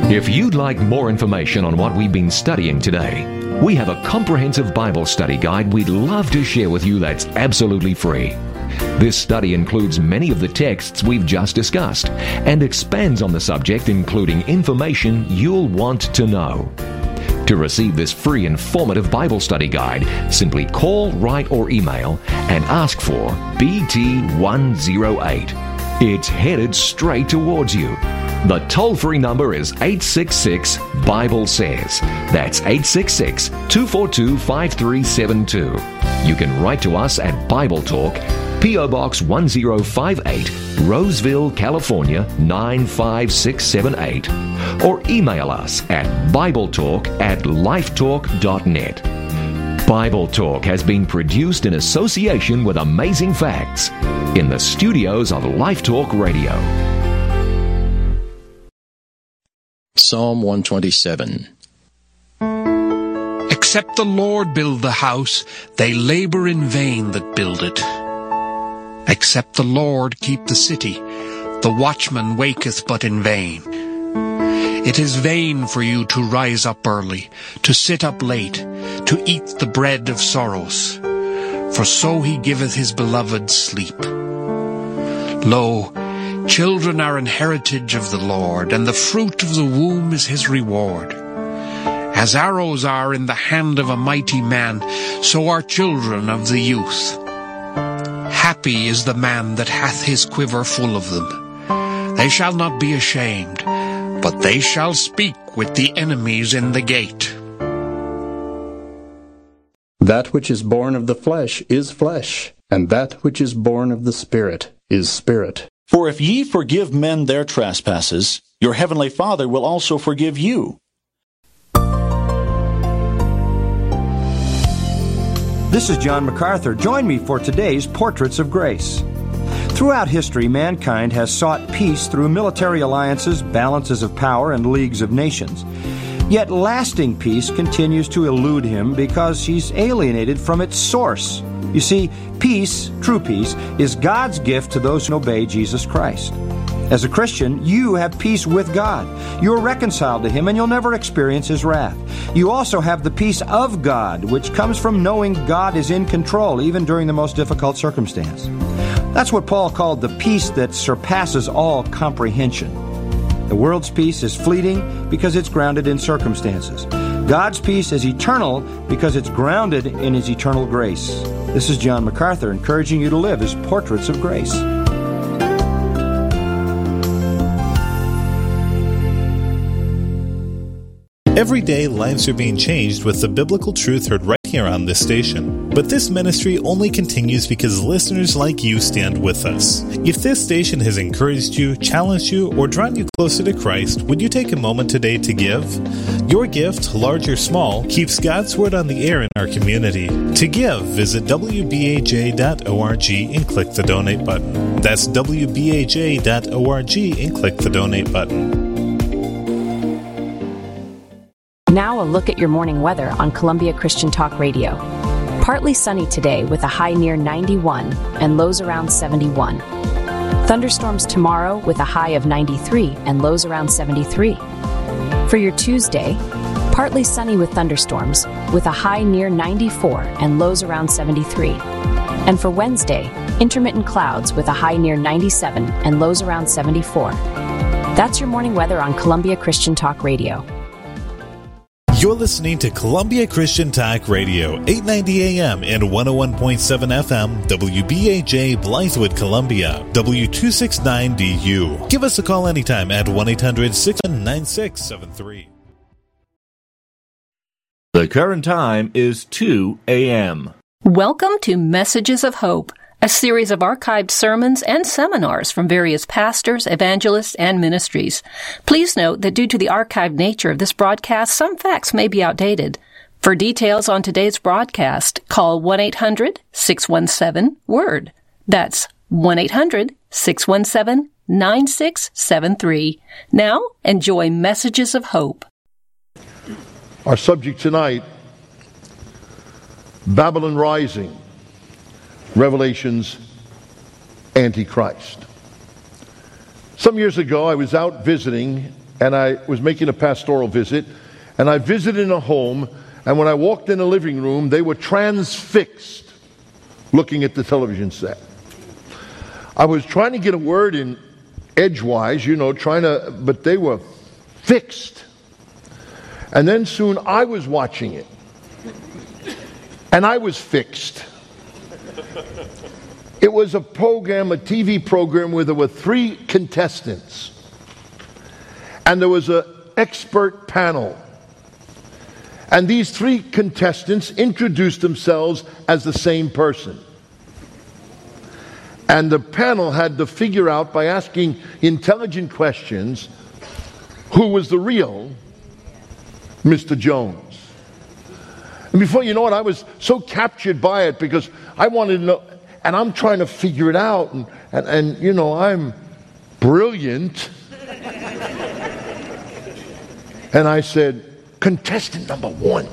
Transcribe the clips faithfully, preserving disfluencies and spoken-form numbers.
If you'd like more information on what we've been studying today, we have a comprehensive Bible study guide we'd love to share with you that's absolutely free. This study includes many of the texts we've just discussed and expands on the subject, including information you'll want to know. To receive this free informative Bible study guide, simply call, write, or email and ask for B T one oh eight. It's headed straight towards you. The toll-free number is eight six six, Bible says. That's eight six six, two four two, five three seven two. You can write to us at Bible Talk, P O Box one zero five eight, Roseville, California nine five six seven eight, or email us at BibleTalk at lifetalk dot net. Bible Talk has been produced in association with Amazing Facts in the studios of Life Talk Radio. Psalm one twenty-seven. Except the Lord build the house, they labor in vain that build it. Except the Lord keep the city, the watchman waketh but in vain. It is vain for you to rise up early, to sit up late, to eat the bread of sorrows, for so he giveth his beloved sleep. Lo, children are an heritage of the Lord, and the fruit of the womb is his reward. As arrows are in the hand of a mighty man, so are children of the youth. Happy is the man that hath his quiver full of them. They shall not be ashamed, but they shall speak with the enemies in the gate. That which is born of the flesh is flesh, and that which is born of the Spirit is spirit. For if ye forgive men their trespasses, your heavenly Father will also forgive you. This is John MacArthur. Join me for today's Portraits of Grace. Throughout history, mankind has sought peace through military alliances, balances of power, and leagues of nations. Yet lasting peace continues to elude him because he's alienated from its source. You see, peace, true peace, is God's gift to those who obey Jesus Christ. As a Christian, you have peace with God. You're reconciled to Him, and you'll never experience His wrath. You also have the peace of God, which comes from knowing God is in control, even during the most difficult circumstance. That's what Paul called the peace that surpasses all comprehension. The world's peace is fleeting because it's grounded in circumstances. God's peace is eternal because it's grounded in His eternal grace. This is John MacArthur encouraging you to live as portraits of grace. Every day, lives are being changed with the biblical truth heard right here on this station. But this ministry only continues because listeners like you stand with us. If this station has encouraged you, challenged you, or drawn you closer to Christ, would you take a moment today to give? Your gift, large or small, keeps God's Word on the air in our community. To give, visit w b a j dot org and click the donate button. That's w b a j dot org and click the donate button. Now a look at your morning weather on Columbia Christian Talk Radio. Partly sunny today with a high near ninety-one and lows around seventy-one. Thunderstorms tomorrow with a high of ninety-three and lows around seventy-three. For your Tuesday, partly sunny with thunderstorms with a high near ninety-four and lows around seventy-three. And for Wednesday, intermittent clouds with a high near ninety-seven and lows around seventy-four. That's your morning weather on Columbia Christian Talk Radio. You're listening to Columbia Christian Talk Radio, eight ninety A M and one oh one point seven F M, W B A J, Blythewood, Columbia, W two six nine D U. Give us a call anytime at one eight hundred, six nine six, seven three. The current time is two A M Welcome to Messages of Hope, a series of archived sermons and seminars from various pastors, evangelists, and ministries. Please note that due to the archived nature of this broadcast, some facts may be outdated. For details on today's broadcast, call one eight hundred, six one seven, W O R D. That's one eight hundred, six one seven, nine six seven three. Now, enjoy Messages of Hope. Our subject tonight, Babylon Rising, Revelation's Antichrist. Some years ago, I was out visiting and I was making a pastoral visit, and I visited in a home, and when I walked in the living room, they were transfixed looking at the television set. I was trying to get a word in edgewise, you know, trying to, but they were fixed. And then soon I was watching it, and I was fixed. It was a program, a T V program, where there were three contestants, and there was an expert panel. And these three contestants introduced themselves as the same person. And the panel had to figure out, by asking intelligent questions, who was the real Mister Jones. And before you know it, I was so captured by it, because I wanted to know, and I'm trying to figure it out, and, and, and you know, I'm brilliant. And I said, contestant number one.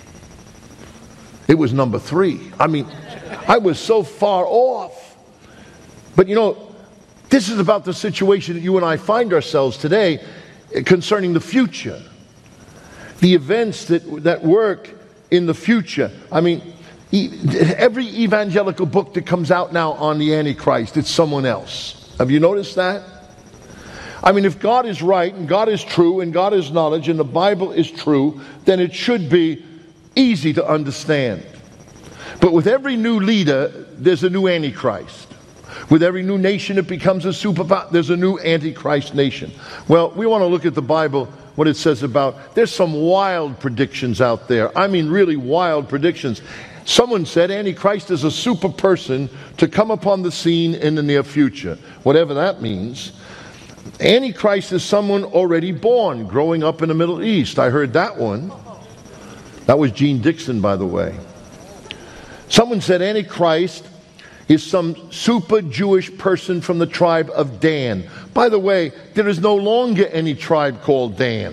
It was number three. I mean, I was so far off. But you know, this is about the situation that you and I find ourselves today concerning the future. The events that, that work in the future. I mean, every evangelical book that comes out now on the Antichrist, it's someone else. Have you noticed that? I mean, if God is right, and God is true, and God is knowledge, and the Bible is true, then it should be easy to understand. But with every new leader, there's a new Antichrist. With every new nation that becomes a superpower, there's a new Antichrist nation. Well, we want to look at the Bible, what it says about, there's some wild predictions out there. I mean, really wild predictions. Someone said Antichrist is a super person to come upon the scene in the near future. Whatever that means. Antichrist is someone already born, growing up in the Middle East. I heard that one. That was Gene Dixon, by the way. Someone said Antichrist is some super Jewish person from the tribe of Dan. By the way, there is no longer any tribe called Dan.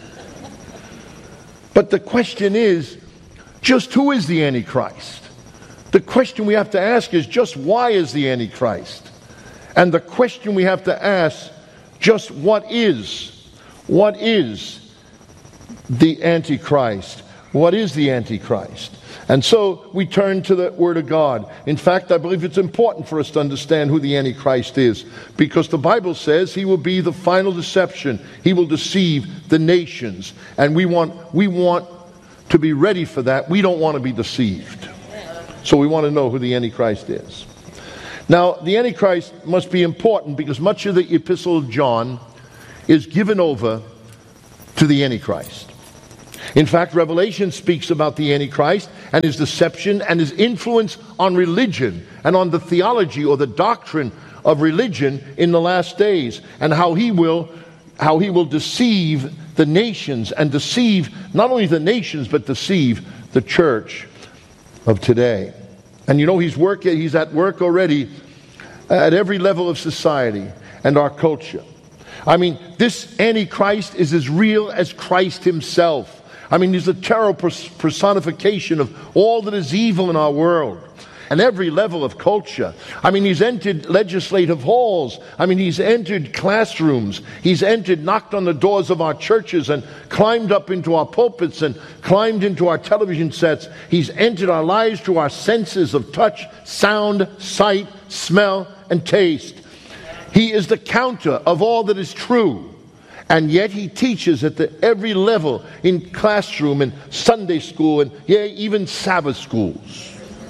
But the question is, just who is the Antichrist? The question we have to ask is, just why is the Antichrist? And the question we have to ask, just what is, what is the Antichrist? What is the Antichrist? And so we turn to the Word of God. In fact, I believe it's important for us to understand who the Antichrist is, because the Bible says he will be the final deception. He will deceive the nations. And we want, we want to be ready for that. We don't want to be deceived. So we want to know who the Antichrist is. Now, the Antichrist must be important, because much of the Epistle of John is given over to the Antichrist. In fact, Revelation speaks about the Antichrist and his deception and his influence on religion and on the theology or the doctrine of religion in the last days, and how he will, how he will deceive the nations, and deceive not only the nations but deceive the church of today. And you know, he's work, he's at work already at every level of society and our culture. I mean, this Antichrist is as real as Christ himself. I mean, he's a terrible personification of all that is evil in our world and every level of culture. I mean, he's entered legislative halls. I mean, he's entered classrooms. He's entered, knocked on the doors of our churches, and climbed up into our pulpits and climbed into our television sets. He's entered our lives through our senses of touch, sound, sight, smell, and taste. He is the counter of all that is true. And yet he teaches at the every level, in classroom and Sunday school, and yeah, even Sabbath schools.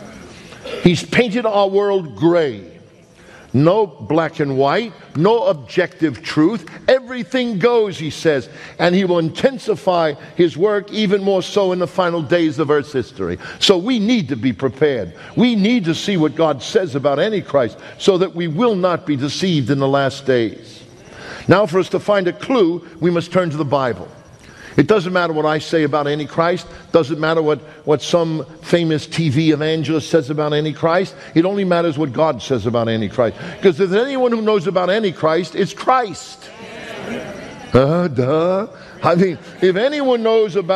He's painted our world gray. No black and white, no objective truth. Everything goes, he says, and he will intensify his work even more so in the final days of Earth's history. So we need to be prepared. We need to see what God says about Antichrist, so that we will not be deceived in the last days. Now, for us to find a clue, we must turn to the Bible. It doesn't matter what I say about Antichrist. Doesn't matter what, what some famous T V evangelist says about Antichrist. It only matters what God says about Antichrist. Because if there's anyone who knows about Antichrist, it's Christ. Uh, duh. I mean, if anyone knows about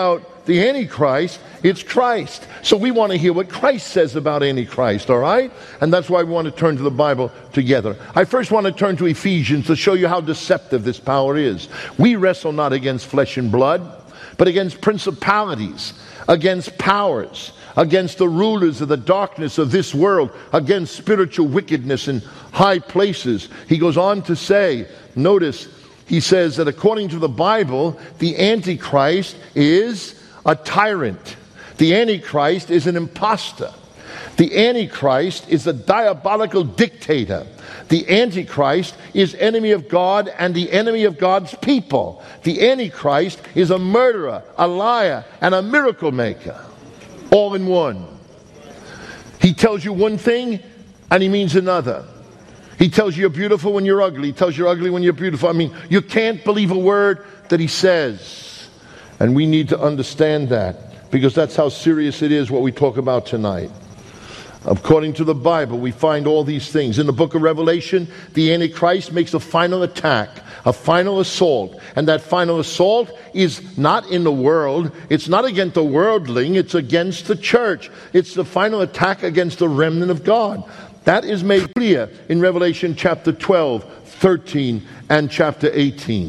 the Antichrist, it's Christ. So we want to hear what Christ says about Antichrist, all right? And that's why we want to turn to the Bible together. I first want to turn to Ephesians to show you how deceptive this power is. We wrestle not against flesh and blood, but against principalities, against powers, against the rulers of the darkness of this world, against spiritual wickedness in high places. He goes on to say, notice, he says that according to the Bible, the Antichrist is a tyrant. The Antichrist is an imposter. The Antichrist is a diabolical dictator. The Antichrist is enemy of God and the enemy of God's people. The Antichrist is a murderer, a liar, and a miracle maker. All in one. He tells you one thing and he means another. He tells you you're beautiful when you're ugly. He tells you you're ugly when you're beautiful. I mean, you can't believe a word that he says. And we need to understand that, because that's how serious it is what we talk about tonight. According to the Bible, we find all these things. In the book of Revelation, the Antichrist makes a final attack, a final assault. And that final assault is not in the world. It's not against the worldling. It's against the church. It's the final attack against the remnant of God. That is made clear in Revelation chapter twelve, thirteen, and chapter eighteen.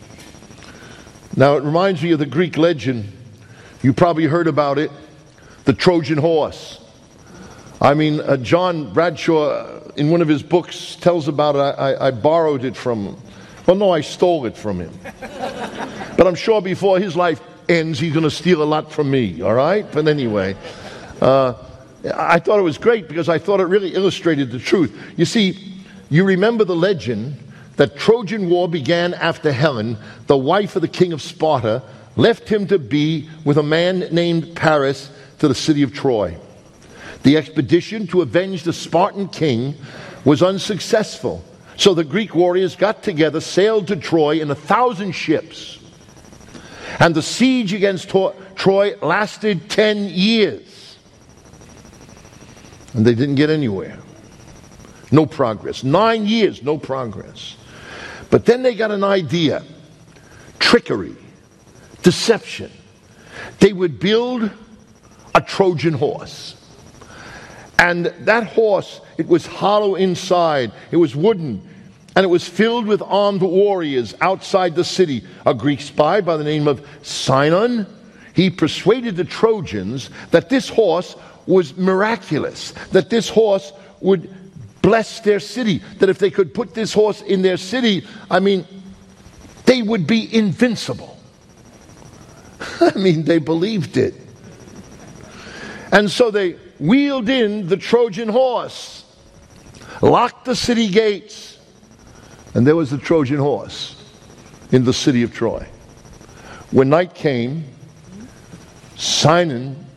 Now, it reminds me of the Greek legend. You probably heard about it, the Trojan horse. I mean, uh, John Bradshaw, uh, in one of his books, tells about it. I, I, I borrowed it from him. Well, no, I stole it from him. But I'm sure before his life ends, he's going to steal a lot from me, all right? But anyway, uh, I thought it was great because I thought it really illustrated the truth. You see, you remember the legend that Trojan War began after Helen, the wife of the king of Sparta, left him to be with a man named Paris to the city of Troy. The expedition to avenge the Spartan king was unsuccessful. So the Greek warriors got together, sailed to Troy in a thousand ships. And the siege against to- Troy lasted ten years. And they didn't get anywhere. No progress. Nine years, no progress. But then they got an idea. Trickery. Deception. They would build a Trojan horse. And that horse, it was hollow inside. It was wooden. And it was filled with armed warriors outside the city. A Greek spy by the name of Sinon, he persuaded the Trojans that this horse was miraculous. That this horse would bless their city. That if they could put this horse in their city, I mean, they would be invincible. I mean, they believed it. And so they wheeled in the Trojan horse, locked the city gates, and there was the Trojan horse in the city of Troy. When night came, Sinon